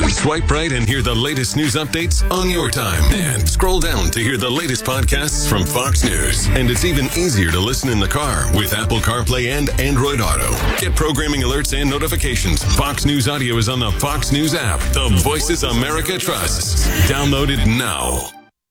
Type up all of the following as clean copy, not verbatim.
Swipe right and hear the latest news updates on your time. And scroll down to hear the latest podcasts from Fox News. And it's even easier to listen in the car with Apple CarPlay and Android Auto. Get programming alerts and notifications. Fox News Audio is on the Fox News app. The Voices America trusts. Download it now.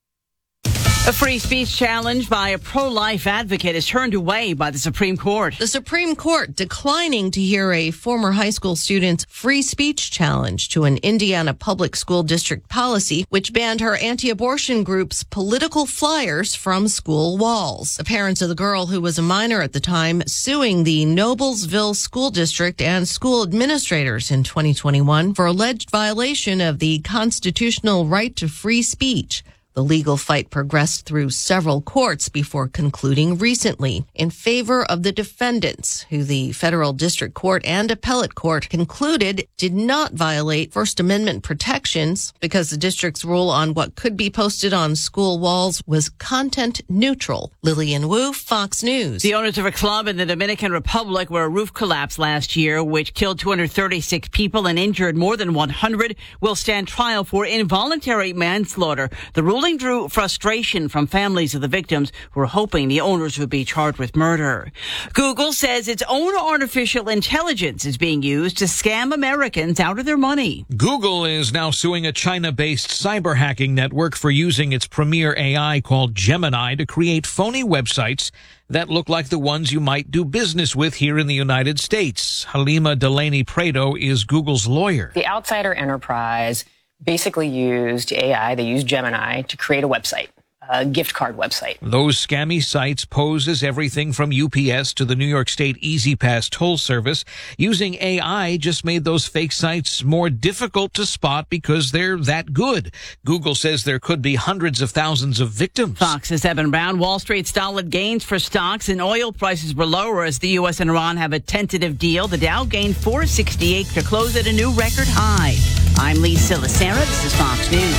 A free speech challenge by a pro-life advocate is turned away by the Supreme Court. The Supreme Court declining to hear a former high school student's free speech challenge to an Indiana public school district policy which banned her anti-abortion group's political flyers from school walls. The parents of the girl, who was a minor at the time, suing the Noblesville School District and school administrators in 2021 for alleged violation of the constitutional right to free speech. The legal fight progressed through several courts before concluding recently in favor of the defendants, who the federal district court and appellate court concluded did not violate First Amendment protections because the district's rule on what could be posted on school walls was content neutral. Lillian Wu, Fox News. The owners of a club in the Dominican Republic where a roof collapsed last year, which killed 236 people and injured more than 100, will stand trial for involuntary manslaughter. The ruling drew frustration from families of the victims who were hoping the owners would be charged with murder. Google says its own artificial intelligence is being used to scam Americans out of their money. Google is now suing a China-based cyber hacking network for using its premier AI called Gemini to create phony websites that look like the ones you might do business with here in the United States. Halima Delaney Prado is Google's lawyer. The Outsider Enterprise basically used AI. They used Gemini to create a website, a gift card website. Those scammy sites pose as everything from UPS to the New York State Easy Pass toll service. Using AI just made those fake sites more difficult to spot because they're that good. Google says there could be hundreds of thousands of victims. Fox's Evan Brown. Wall Street solid gains for stocks and oil prices were lower as the U.S. and Iran have a tentative deal. The Dow gained 468 to close at a new record high. I'm Lee Silasera. This is Fox News.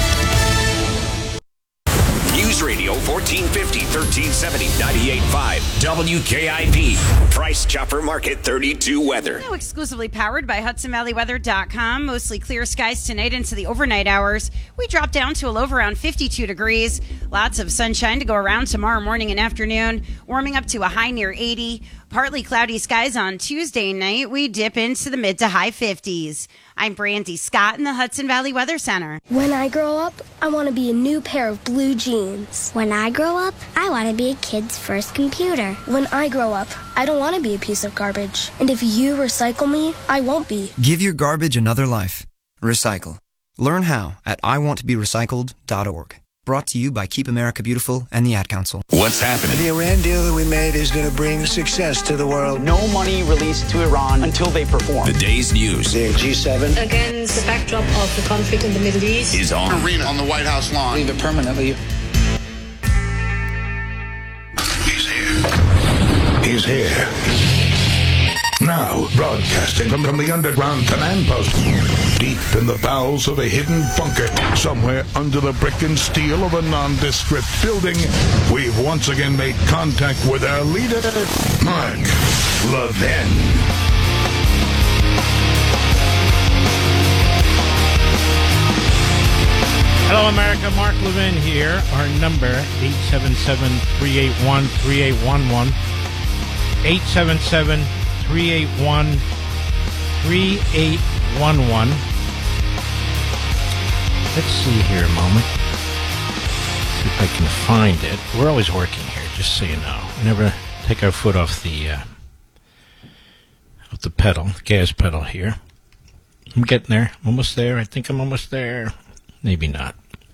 News Radio 1450, 1370, 98.5, WKIP. Price Chopper Market 32 weather. Now exclusively powered by HudsonValleyWeather.com. Mostly clear skies tonight into the overnight hours. We drop down to a low of around 52 degrees. Lots of sunshine to go around tomorrow morning and afternoon. Warming up to a high near 80. Partly cloudy skies on Tuesday night. We dip into the mid to high 50s. I'm Brandy Scott in the Hudson Valley Weather Center. When I grow up, I want to be a new pair of blue jeans. When I grow up, I want to be a kid's first computer. When I grow up, I don't want to be a piece of garbage. And if you recycle me, I won't be. Give your garbage another life. Recycle. Learn how at iwanttoberecycled.org. Brought to you by Keep America Beautiful and the Ad Council. What's happening? The Iran deal that we made is going to bring success to the world. No money released to Iran until they perform. The day's news. The G7. Against the backdrop of the conflict in the Middle East. Is on. Arena on the White House lawn. Leave it permanently. He's here. He's here. Now, broadcasting from the underground command post, deep in the bowels of a hidden bunker, somewhere under the brick and steel of a nondescript building, we've once again made contact with our leader, Mark Levin. Hello, America. Mark Levin here. Our number, 877-381-3811. 877-381-3811. Let's see here a moment. See if I can find it. We're always working here, just so you know. We never take our foot off the pedal, the gas pedal here. I'm getting there. I'm almost there. I think I'm almost there. Maybe not.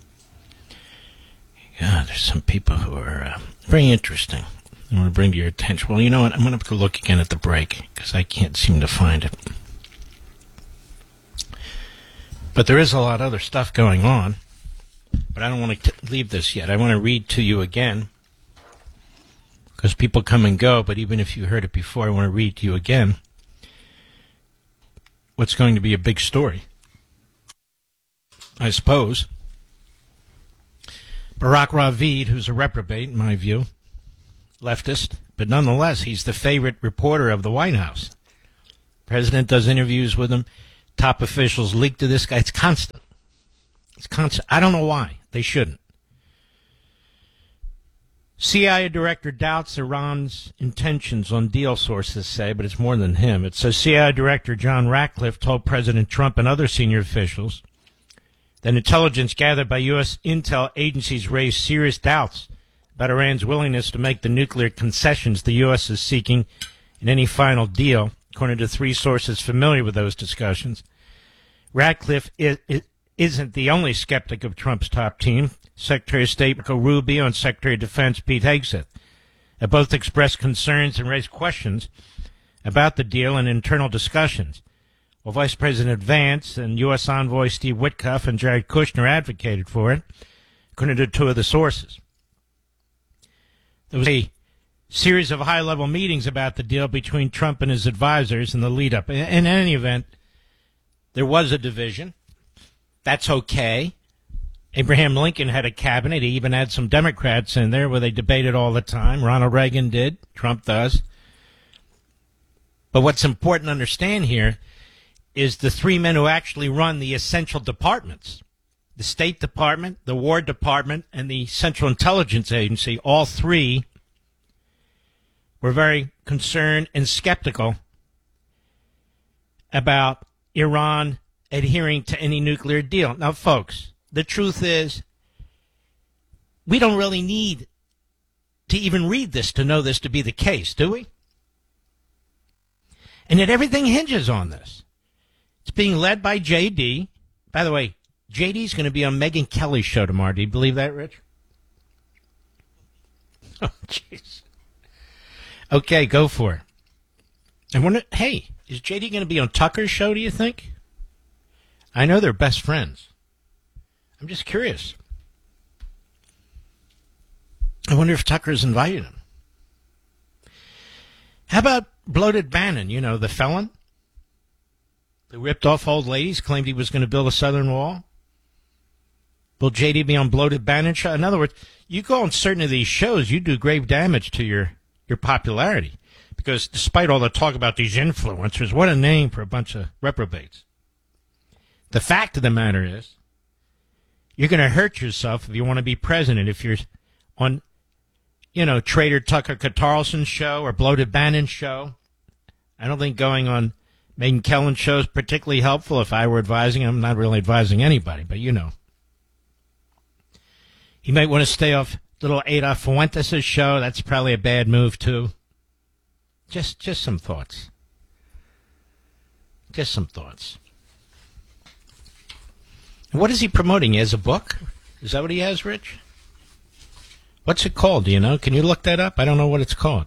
Yeah, there's some people who are very interesting. I want to bring to your attention. Well, you know what? I'm going to have to look again at the break because I can't seem to find it. But there is a lot of other stuff going on. But I don't want to leave this yet. I want to read to you again because people come and go. But even if you heard it before, I want to read to you again what's going to be a big story, I suppose. Barack Ravid, who's a reprobate, in my view, leftist, but nonetheless, he's the favorite reporter of the White House. President does interviews with him. top officials leak to this guy. It's constant. It's constant. I don't know why. They shouldn't. CIA director doubts Iran's intentions on deal, sources say, but it's more than him. It says CIA director John Ratcliffe told President Trump and other senior officials that intelligence gathered by U.S. intel agencies raised serious doubts about Iran's willingness to make the nuclear concessions the U.S. is seeking in any final deal, according to three sources familiar with those discussions. Ratcliffe isn't the only skeptic of Trump's top team. Secretary of State Marco Rubio and Secretary of Defense Pete Hegseth have both expressed concerns and raised questions about the deal in internal discussions, while Vice President Vance and U.S. Envoy Steve Witkoff and Jared Kushner advocated for it, according to two of the sources. There was a series of high-level meetings about the deal between Trump and his advisors in the lead-up. In any event, there was a division. That's okay. Abraham Lincoln had a cabinet. He even had some Democrats in there where they debated all the time. Ronald Reagan did. Trump does. But what's important to understand here is the three men who actually run the essential departments, the State Department, the War Department, and the Central Intelligence Agency, all three were very concerned and skeptical about Iran adhering to any nuclear deal. Now, folks, the truth is, we don't really need to even read this to know this to be the case, do we? And yet everything hinges on this. It's being led by J.D. By the way, J.D.'s going to be on Megyn Kelly's show tomorrow. Do you believe that, Rich? Oh, jeez. Okay, go for it. I wonder, hey, is J.D. going to be on Tucker's show, do you think? I know they're best friends. I'm just curious. I wonder if Tucker's invited him. How about Bloated Bannon, you know, the felon? The ripped off old ladies, claimed he was going to build a southern wall. Will JD be on Bloated Bannon show? In other words, you go on certain of these shows, you do grave damage to your popularity. Because despite all the talk about these influencers, what a name for a bunch of reprobates. The fact of the matter is, you're going to hurt yourself if you want to be president. If you're on, you know, Trader Tucker Carlson's show or Bloated Bannon's show. I don't think going on Megyn Kelly's show is particularly helpful. If I were advising, I'm not really advising anybody, but you know. You might want to stay off little Ada Fuentes' show. That's probably a bad move, too. Just some thoughts. Just some thoughts. What is he promoting? He has a book? Is that what he has, Rich? What's it called? Do you know? Can you look that up? I don't know what it's called.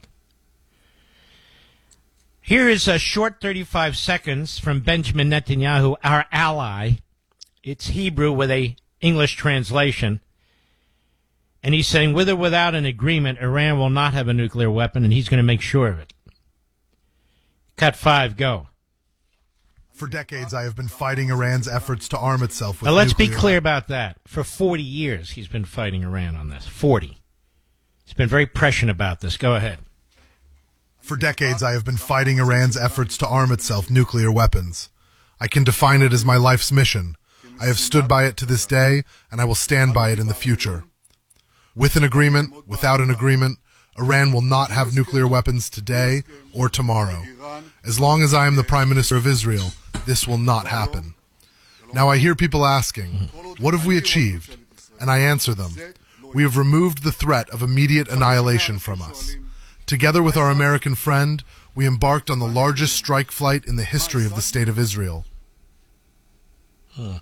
Here is a short 35 seconds from Benjamin Netanyahu, our ally. It's Hebrew with a English translation. And he's saying, with or without an agreement, Iran will not have a nuclear weapon, and he's going to make sure of it. Cut 5, go. For decades, I have been fighting Iran's efforts to arm itself with nuclear. Now, let's be clear about that. For 40 years, he's been fighting Iran on this. 40. He's been very prescient about this. Go ahead. For decades, I have been fighting Iran's efforts to arm itself nuclear weapons. I can define it as my life's mission. I have stood by it to this day, and I will stand by it in the future. With an agreement, without an agreement, Iran will not have nuclear weapons today or tomorrow. As long as I am the Prime Minister of Israel, this will not happen. Now I hear people asking, what have we achieved? And I answer them, we have removed the threat of immediate annihilation from us. Together with our American friend, we embarked on the largest strike flight in the history of the State of Israel. And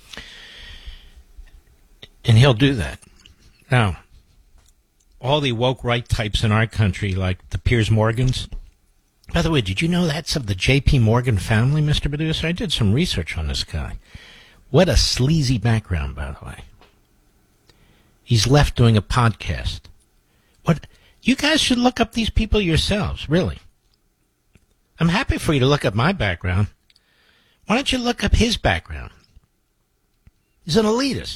he'll do that. Now, all the woke right types in our country, like the Piers Morgans. By the way, did you know that's of the J.P. Morgan family, Mr. Producer? I did some research on this guy. What a sleazy background, by the way. He's left doing a podcast. What? You guys should look up these people yourselves, really. I'm happy for you to look up my background. Why don't you look up his background? He's an elitist.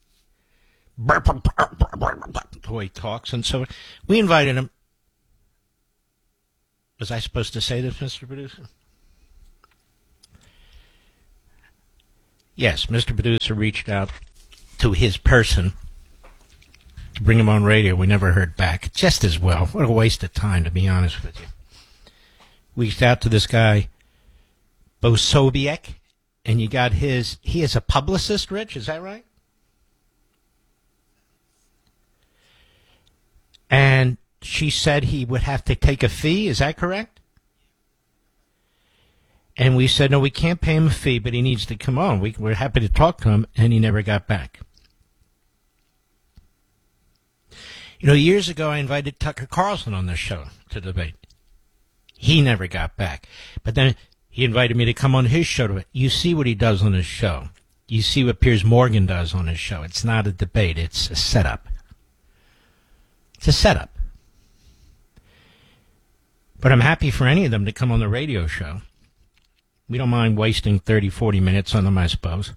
The way he talks and so on. We invited him. Was I supposed to say this, Mr. Producer? Yes, Mr. Producer reached out to his person to bring him on radio. We never heard back. Just as well. What a waste of time, to be honest with you. We reached out to this guy, Bosobiec, and you got he is a publicist, Rich, is that right? And she said he would have to take a fee, is that correct? And we said, no, we can't pay him a fee, but he needs to come on. We're happy to talk to him, and he never got back. You know, years ago I invited Tucker Carlson on this show to debate. He never got back. But then he invited me to come on his show to debate. You see what he does on his show. You see what Piers Morgan does on his show. It's not a debate. It's a setup. It's a setup. But I'm happy for any of them to come on the radio show. We don't mind wasting 30, 40 minutes on them, I suppose.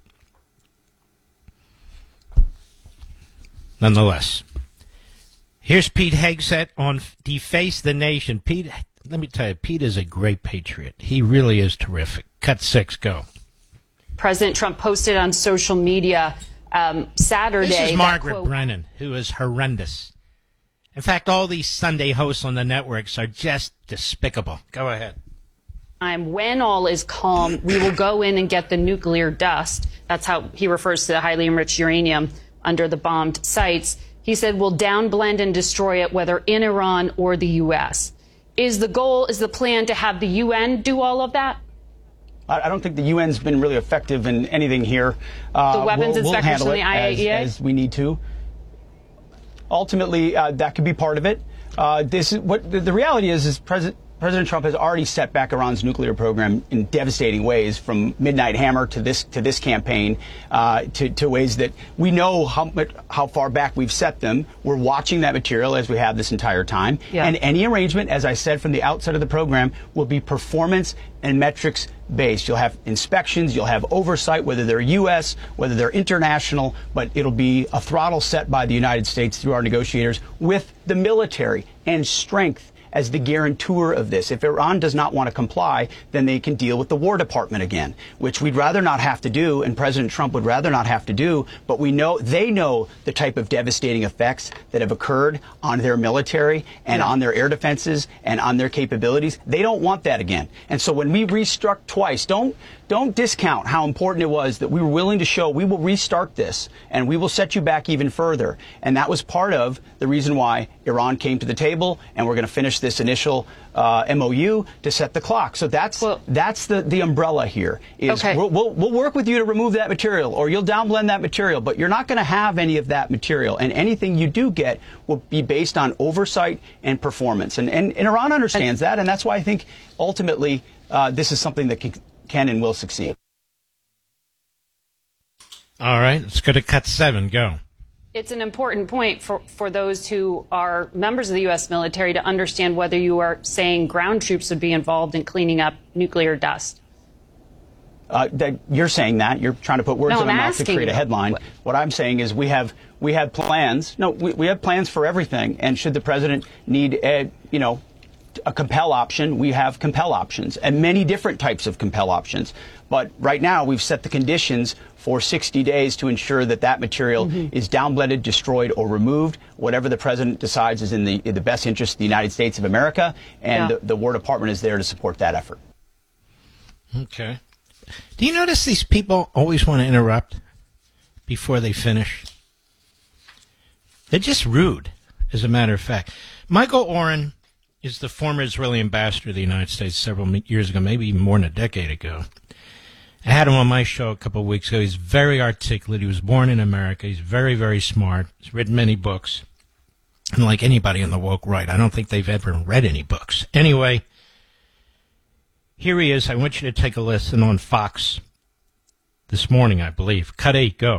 Nonetheless, here's Pete Hegseth on Deface the Nation. Pete, let me tell you, Pete is a great patriot. He really is terrific. Cut 6, go. President Trump posted on social media Saturday. This is Margaret Brennan, who is horrendous. In fact, all these Sunday hosts on the networks are just despicable. Go ahead. When all is calm, we will go in and get the nuclear dust. That's how he refers to the highly enriched uranium under the bombed sites. He said we'll downblend and destroy it, whether in Iran or the U.S. Is the plan to have the UN do all of that? I don't think the UN's been really effective in anything here. The weapons inspectors from the IAEA? As we need to. Ultimately, that could be part of it. The reality is President Trump has already set back Iran's nuclear program in devastating ways, from Midnight Hammer to this campaign, to ways that we know how far back we've set them. We're watching that material as we have this entire time. Yeah. And any arrangement, as I said from the outset of the program, will be performance and metrics based. You'll have inspections, you'll have oversight, whether they're U.S., whether they're international, but it'll be a throttle set by the United States through our negotiators with the military and strength as the guarantor of this. If Iran does not want to comply, then they can deal with the War Department again, which we'd rather not have to do, and President Trump would rather not have to do, but they know the type of devastating effects that have occurred on their military and on their air defenses and on their capabilities. They don't want that again. And so when we restruck twice, don't discount how important it was that we were willing to show we will restart this and we will set you back even further. And that was part of the reason why Iran came to the table, and we're going to finish this initial MOU to set the clock. So that's the umbrella here. Okay. We'll work with you to remove that material, or you'll downblend that material, but you're not going to have any of that material. And anything you do get will be based on oversight and performance. And Iran understands that, and that's why I think ultimately this is something that can and will succeed. All right, let's go to cut 7. Go. It's an important point for those who are members of the U.S. military to understand whether you are saying ground troops would be involved in cleaning up nuclear dust. That you're saying that. You're trying to put words in my mouth to create a headline. What I'm saying is we have plans. No, we have plans for everything. And should the president need a compel option, we have compel options, and many different types of compel options. But right now, we've set the conditions for 60 days to ensure that material is downblended, destroyed, or removed. Whatever the president decides is in the best interest of the United States of America, and the War Department is there to support that effort. Okay. Do you notice these people always want to interrupt before they finish? They're just rude, as a matter of fact. Michael Oren is the former Israeli ambassador to the United States several years ago, maybe even more than a decade ago. I had him on my show a couple of weeks ago. He's very articulate. He was born in America. He's very, very smart. He's written many books. And like anybody in the woke right, I don't think they've ever read any books. Anyway, here he is. I want you to take a listen on Fox this morning, I believe. Cut 8, go.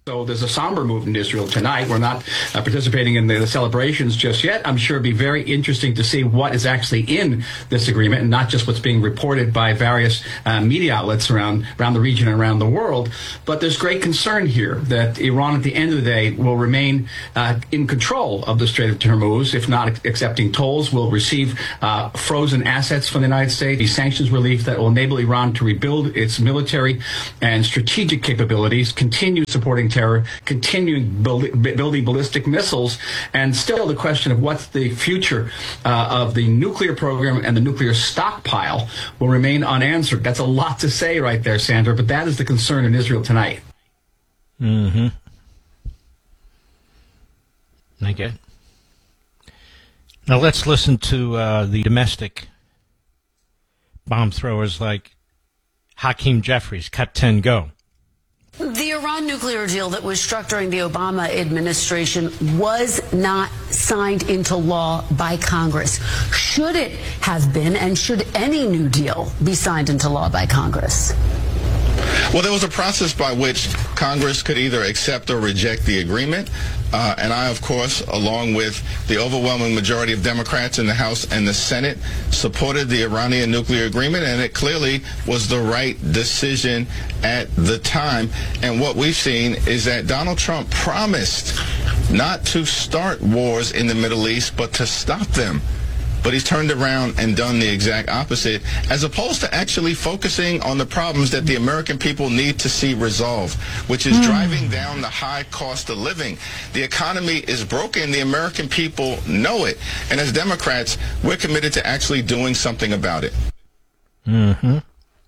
So there's a somber move in Israel tonight. We're not participating in the celebrations just yet. I'm sure it'd be very interesting to see what is actually in this agreement and not just what's being reported by various media outlets around the region and around the world. But there's great concern here that Iran at the end of the day will remain in control of the Strait of Hormuz, if not accepting tolls, will receive frozen assets from the United States, sanctions relief that will enable Iran to rebuild its military and strategic capabilities, continue supporting terror, continuing building ballistic missiles, and still the question of what's the future of the nuclear program and the nuclear stockpile will remain unanswered. That's a lot to say right there, Sandra, but that is the concern in Israel tonight. Mm-hmm. Okay. Now let's listen to the domestic bomb throwers like Hakeem Jeffries. Cut 10, go. The Iran nuclear deal that was struck during the Obama administration was not signed into law by Congress. Should it have been, and should any new deal be signed into law by Congress? Well, there was a process by which Congress could either accept or reject the agreement. And I, of course, along with the overwhelming majority of Democrats in the House and the Senate, supported the Iranian nuclear agreement, and it clearly was the right decision at the time. And what we've seen is that Donald Trump promised not to start wars in the Middle East, but to stop them. But he's turned around and done the exact opposite, as opposed to actually focusing on the problems that the American people need to see resolved, which is driving down the high cost of living. The economy is broken. The American people know it. And as Democrats, we're committed to actually doing something about it. Mm-hmm.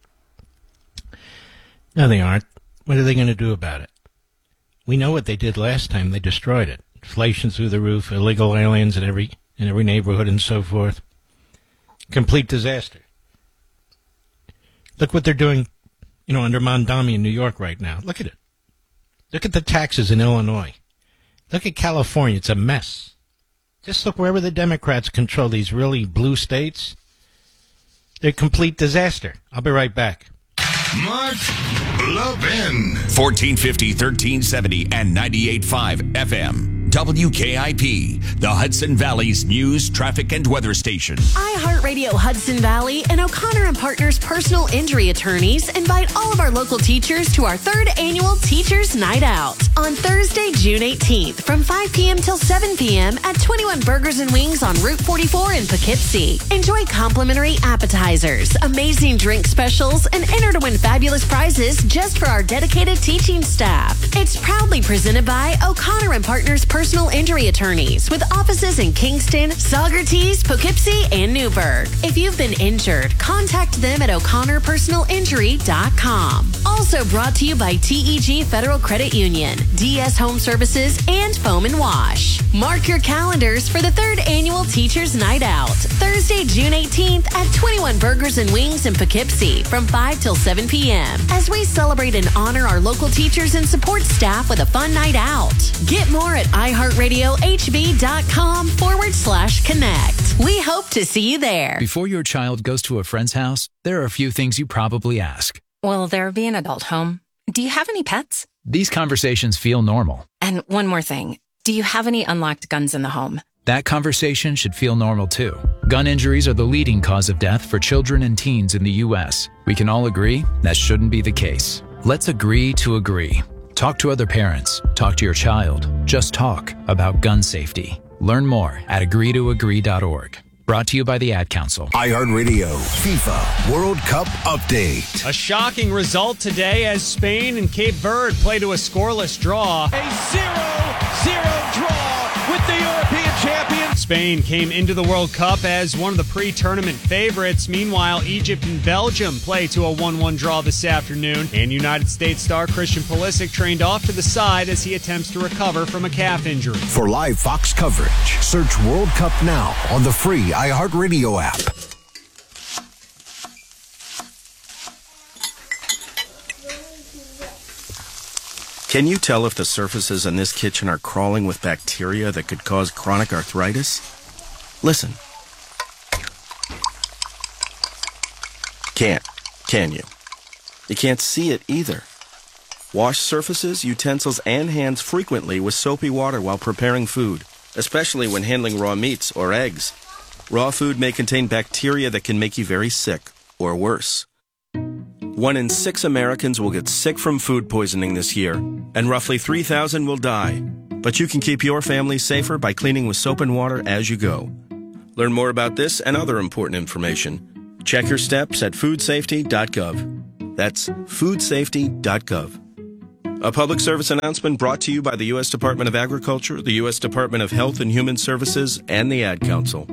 No, they aren't. What are they going to do about it? We know what they did last time. They destroyed it. Inflation through the roof, illegal aliens in every neighborhood and so forth. Complete disaster. Look what they're doing, under Mondami in New York right now. Look at it. Look at the taxes in Illinois. Look at California. It's a mess. Just look wherever the Democrats control these really blue states. They're a complete disaster. I'll be right back. Mark Levin. 1450, 1370, and 98.5 FM. WKIP, the Hudson Valley's news, traffic, and weather station. iHeartRadio Hudson Valley and O'Connor and Partners personal injury attorneys invite all of our local teachers to our 3rd annual Teachers Night Out on Thursday, June 18th from 5 p.m. till 7 p.m. at 21 Burgers and Wings on Route 44 in Poughkeepsie. Enjoy complimentary appetizers, amazing drink specials, and enter to win fabulous prizes just for our dedicated teaching staff. It's proudly presented by O'Connor and Partners personal injury attorneys with offices in Kingston, Saugerties, Poughkeepsie, and Newburgh. If you've been injured, contact them at o'connorpersonalinjury.com. Also brought to you by TEG Federal Credit Union, DS Home Services, and Foam and Wash. Mark your calendars for the 3rd annual Teachers Night Out, Thursday, June 18th at 21 Burgers and Wings in Poughkeepsie from 5 till 7 p.m. as we celebrate and honor our local teachers and support staff with a fun night out. Get more at iHeartRadioHB.com/connect. We hope to see you there. Before your child goes to a friend's house, there are a few things you probably ask. Will there be an adult home? Do you have any pets? These conversations feel normal. And one more thing. Do you have any unlocked guns in the home? That conversation should feel normal too. Gun injuries are the leading cause of death for children and teens in the U.S. We can all agree that shouldn't be the case. Let's agree to agree. Talk to other parents. Talk to your child. Just talk about gun safety. Learn more at agreetoagree.org. Brought to you by the Ad Council. iHeartRadio FIFA World Cup Update. A shocking result today as Spain and Cape Verde play to a scoreless draw. A 0-0 draw with the European champions. Spain came into the World Cup as one of the pre-tournament favorites. Meanwhile, Egypt and Belgium play to a 1-1 draw this afternoon. And United States star Christian Pulisic trained off to the side as he attempts to recover from a calf injury. For live Fox coverage, search World Cup now on the free iHeartRadio app. Can you tell if the surfaces in this kitchen are crawling with bacteria that could cause chronic arthritis? Listen. Can't, can you? You can't see it either. Wash surfaces, utensils, and hands frequently with soapy water while preparing food, especially when handling raw meats or eggs. Raw food may contain bacteria that can make you very sick, or worse. 1 in 6 Americans will get sick from food poisoning this year, and roughly 3,000 will die. But you can keep your family safer by cleaning with soap and water as you go. Learn more about this and other important information. Check your steps at foodsafety.gov. That's foodsafety.gov. A public service announcement brought to you by the U.S. Department of Agriculture, the U.S. Department of Health and Human Services, and the Ad Council.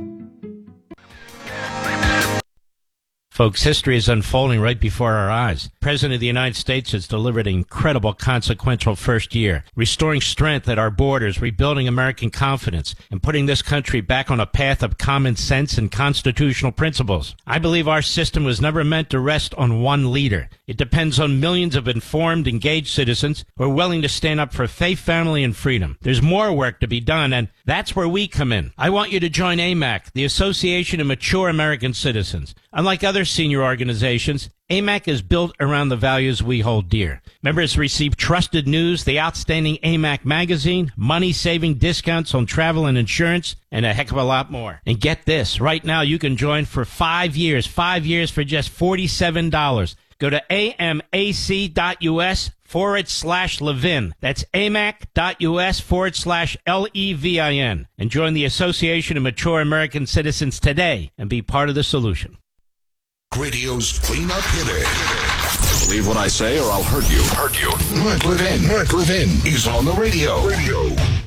Folks, history is unfolding right before our eyes. The President of the United States has delivered an incredible, consequential first year, restoring strength at our borders, rebuilding American confidence, and putting this country back on a path of common sense and constitutional principles. I believe our system was never meant to rest on one leader. It depends on millions of informed, engaged citizens who are willing to stand up for faith, family, and freedom. There's more work to be done, and that's where we come in. I want you to join AMAC, the Association of Mature American Citizens. Unlike other senior organizations, AMAC is built around the values we hold dear. Members receive trusted news, the outstanding AMAC magazine, money-saving discounts on travel and insurance, and a heck of a lot more. And get this, right now you can join for 5 years for just $47. Go to amac.us/Levin. That's amac.us/LEVIN. And join the Association of Mature American Citizens today and be part of the solution. Radio's cleanup hitter. Believe what I say or I'll hurt you. Mark Levin. He's on the radio.